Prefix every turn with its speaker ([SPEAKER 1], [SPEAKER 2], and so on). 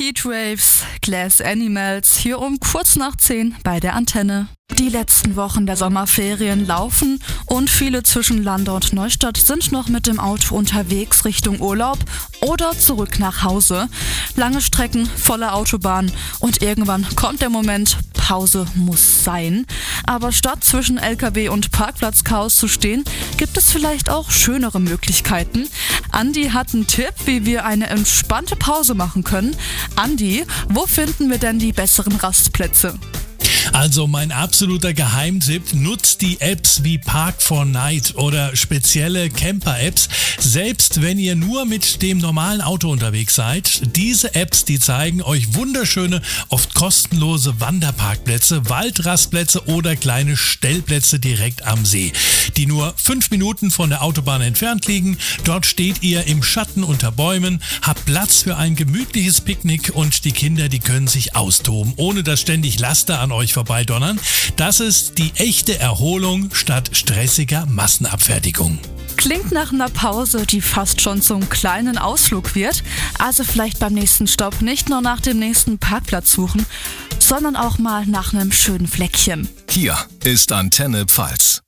[SPEAKER 1] Heatwaves, Glass Animals, hier um kurz nach 10 bei der Antenne. Die letzten Wochen der Sommerferien laufen und viele zwischen Landau und Neustadt sind noch mit dem Auto unterwegs Richtung Urlaub oder zurück nach Hause. Lange Strecken, volle Autobahn und irgendwann kommt der Moment, Pause muss sein. Aber statt zwischen LKW und Parkplatzchaos zu stehen, gibt es vielleicht auch schönere Möglichkeiten. Andi hat einen Tipp, wie wir eine entspannte Pause machen können. Andi, wo finden wir denn die besseren Rastplätze?
[SPEAKER 2] Also mein absoluter Geheimtipp, nutzt die Apps wie Park4Night oder spezielle Camper-Apps, selbst wenn ihr nur mit dem normalen Auto unterwegs seid. Diese Apps, die zeigen euch wunderschöne, oft kostenlose Wanderparkplätze, Waldrastplätze oder kleine Stellplätze direkt am See, die nur 5 Minuten von der Autobahn entfernt liegen. Dort steht ihr im Schatten unter Bäumen, habt Platz für ein gemütliches Picknick und die Kinder, die können sich austoben, ohne dass ständig Laster an euch vorbeidonnern. Das ist die echte Erholung statt stressiger Massenabfertigung.
[SPEAKER 1] Klingt nach einer Pause, die fast schon zum kleinen Ausflug wird. Also vielleicht beim nächsten Stopp nicht nur nach dem nächsten Parkplatz suchen, sondern auch mal nach einem schönen Fleckchen.
[SPEAKER 3] Hier ist Antenne Pfalz.